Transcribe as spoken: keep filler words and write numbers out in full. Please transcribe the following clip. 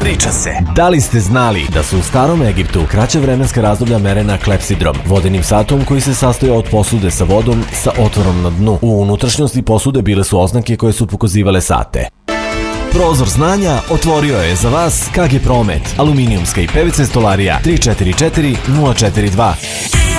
Priča se. Da li ste znali da su u starom Egiptu kraća vremenska razdoblja merena klepsidrom, vodenim satom koji se sastoji od posude sa vodom sa otvorom na dnu. U unutrašnjosti posude bile su oznake koje su pokazivale sate. Prozor znanja otvorio je za vas K G Promet, aluminijumska i P V C stolarija tri četiri četiri nula četiri dva.